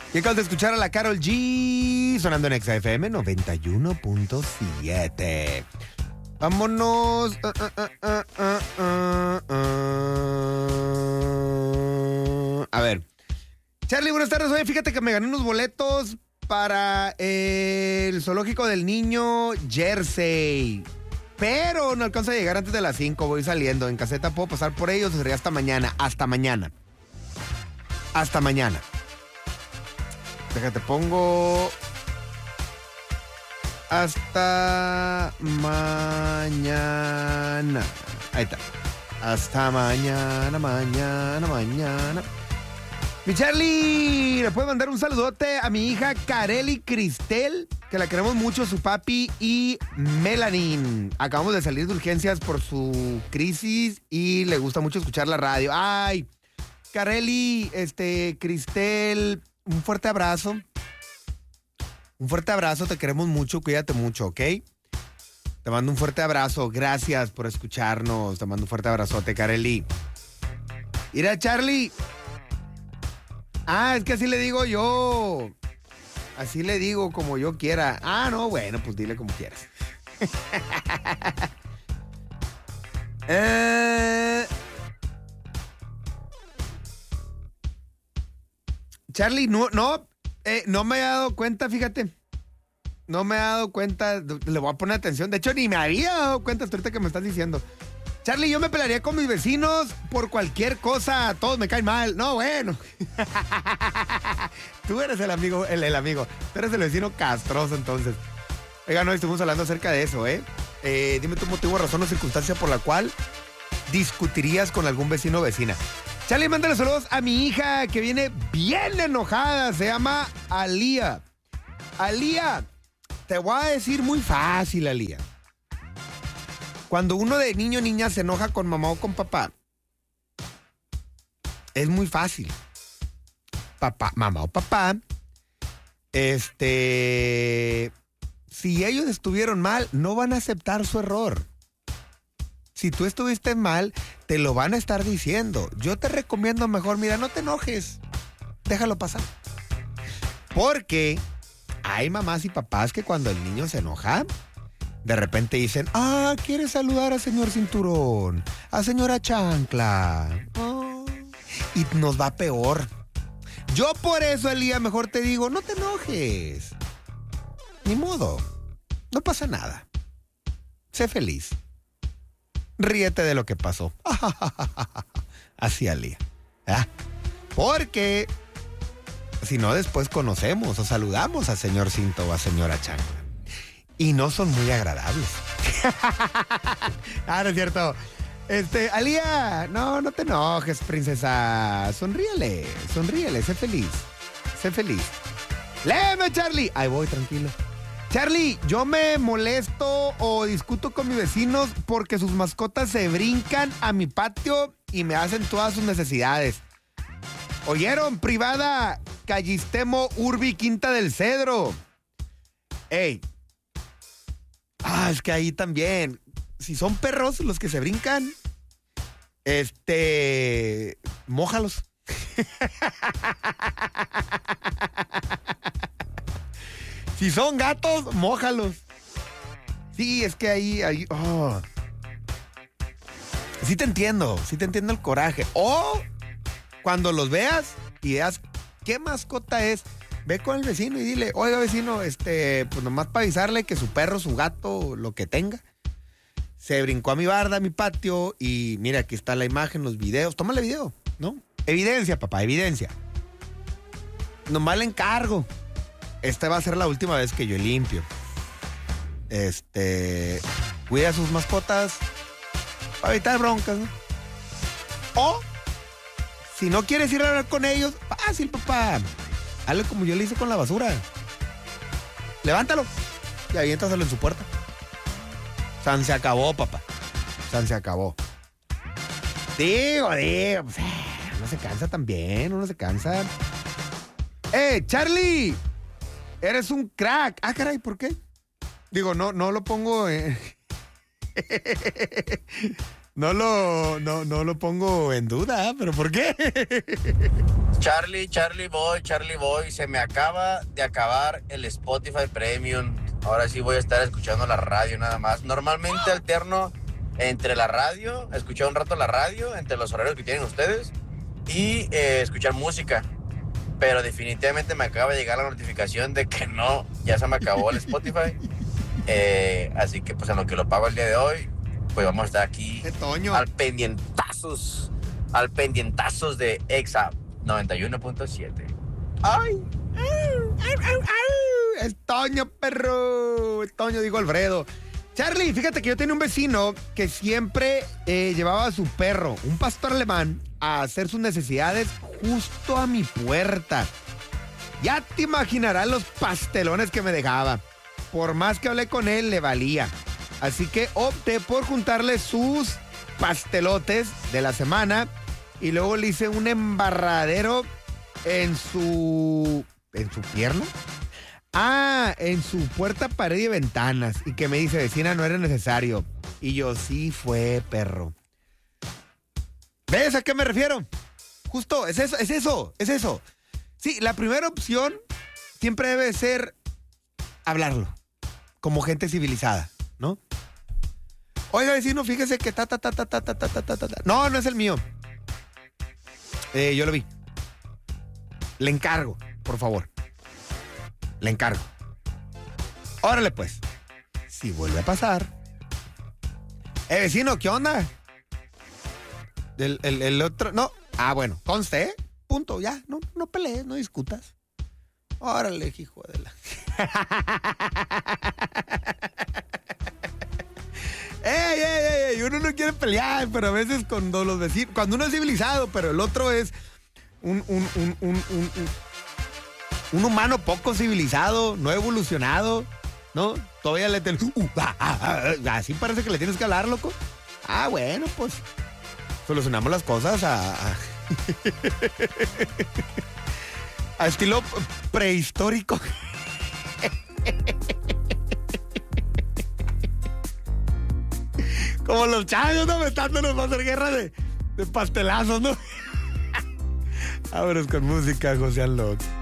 Y acabas de escuchar a la Karol G sonando en XFM 91.7. Vámonos. A ver. Charlie, buenas tardes. Oye, fíjate que me gané unos boletos para el zoológico del niño Jersey. Pero no alcanzo a llegar antes de las 5. Voy saliendo. En caseta puedo pasar por ellos. Sería hasta mañana. Hasta mañana. Hasta mañana. Déjate, pongo... Hasta mañana. Ahí está. Hasta mañana. Mi Charlie, le puedo mandar un saludote a mi hija Kareli Cristel, que la queremos mucho, su papi y Melanie. Acabamos de salir de urgencias por su crisis y le gusta mucho escuchar la radio. Ay, Kareli, Cristel, un fuerte abrazo. Un fuerte abrazo, te queremos mucho, cuídate mucho, ¿ok? Te mando un fuerte abrazo, gracias por escucharnos. Te mando un fuerte abrazote, Kareli. Mira, Charlie. Es que así le digo yo. Así le digo como yo quiera. No, bueno, pues dile como quieras. Charlie, no me he dado cuenta, fíjate. No me he dado cuenta. Le voy a poner atención. De hecho, ni me había dado cuenta hasta ahorita que me estás diciendo. Charlie, yo me pelearía con mis vecinos por cualquier cosa. Todos me caen mal. No, bueno. Tú eres el amigo, el amigo. Tú eres el vecino castroso, entonces. Oiga, no, estuvimos hablando acerca de eso, ¿eh? Dime tu motivo, razón o circunstancia por la cual discutirías con algún vecino o vecina. Charlie, mándale saludos a mi hija que viene bien enojada. Se llama Alía. Alía, te voy a decir muy fácil, Alía. Cuando uno de niño o niña se enoja con mamá o con papá, es muy fácil. Mamá o papá, si ellos estuvieron mal, no van a aceptar su error. Si tú estuviste mal, te lo van a estar diciendo. Yo te recomiendo mejor, mira, no te enojes. Déjalo pasar. Porque hay mamás y papás que cuando el niño se enoja, de repente dicen, ¿quieres saludar a señor Cinturón? A señora Chancla. Y nos va peor. Yo por eso, Elía, mejor te digo, no te enojes. Ni modo. No pasa nada. Sé feliz. Ríete de lo que pasó. Así, Elía. Porque si no, después conocemos o saludamos a señor Cinto o a señora Chancla. Y no son muy agradables. No es cierto. Alía, no te enojes, princesa. Sonríele, sé feliz. Léeme, Charlie. Ahí voy, tranquilo. Charlie, yo me molesto o discuto con mis vecinos porque sus mascotas se brincan a mi patio y me hacen todas sus necesidades. ¿Oyeron? Privada, Callistemo, Urbi, Quinta del Cedro. Ey. Es que ahí también, si son perros los que se brincan, mójalos. Si son gatos, mójalos. Sí, es que ahí. Sí te entiendo el coraje. O cuando los veas y veas qué mascota es, ve con el vecino y dile, oiga, vecino, pues nomás para avisarle que su perro, su gato, lo que tenga, se brincó a mi barda, a mi patio, y mira, aquí está la imagen, los videos. Tómale video, ¿no? Evidencia, papá, evidencia. Nomás le encargo. Esta va a ser la última vez que yo limpio. Cuida a sus mascotas para evitar broncas, ¿no? O, si no quieres ir a hablar con ellos, fácil, papá. Hazle como yo le hice con la basura. Levántalo y aviéntaselo en su puerta. San se acabó, papá. San se acabó. Digo, pues, uno se cansa también, uno se cansa. Charlie, eres un crack. Caray, ¿por qué? Digo, no lo pongo no lo pongo en duda, pero ¿por qué? Charlie Boy, se me acaba de acabar el Spotify Premium. Ahora sí voy a estar escuchando la radio nada más. Normalmente alterno entre la radio, escuchar un rato la radio, entre los horarios que tienen ustedes, y escuchar música. Pero definitivamente me acaba de llegar la notificación de que no, ya se me acabó el Spotify. Así que pues en lo que lo pago el día de hoy, pues vamos a estar aquí al pendientazos de Exa 91.7. ¡Ay! ¡Es Toño, perro! ¡Es Toño, digo Alfredo! Charlie, fíjate que yo tenía un vecino que siempre llevaba a su perro, un pastor alemán, a hacer sus necesidades justo a mi puerta. Ya te imaginarás los pastelones que me dejaba. Por más que hablé con él, le valía. Así que opté por juntarle sus pastelotes de la semana y luego le hice un embarradero en su pierna. En su puerta, pared y ventanas. Y que me dice, vecina, no era necesario. Y yo, sí fue, perro. ¿Ves a qué me refiero? Justo, es eso. Sí, la primera opción siempre debe ser hablarlo. Como gente civilizada, ¿no? Oiga, vecino, fíjese que No, no es el mío. Yo lo vi. Le encargo, por favor. Le encargo. Órale, pues. Si vuelve a pasar. Vecino, ¿qué onda? El otro. No. Bueno, conste, ¿eh? Punto, ya. No pelees, no discutas. Órale, hijo de la. ¡Ey! Uno no quiere pelear, pero a veces cuando los vecinos. Cuando uno es civilizado, pero el otro es un humano poco civilizado, no evolucionado, ¿no? Todavía le tienes... así parece que le tienes que hablar, loco. Bueno, pues solucionamos las cosas a estilo prehistórico. Como los chavos, ¿no? Metándonos a hacer guerra de pastelazos, ¿no? Vámonos con música, José Alok.